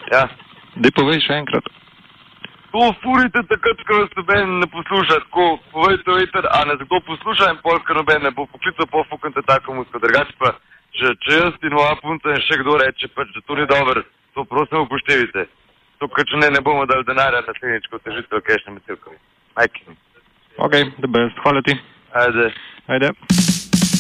Ja. Daj povej še enkrat. To furite takrat, ko vas noben ne posluša, tako povejte veter, a ne kdo posluša in polka noben ne bo poklical, pofukante tako muziko. Drugače pa, če jaz in moja punca in še kdo reče, pač, da to ni dobro, to prosim upoštevite. To, ker če ne bomo dali denarja na slinič, kot težite v kešnem metilkovi. Majki. Ok, the best. Hvala ti. Ajde. Ajde.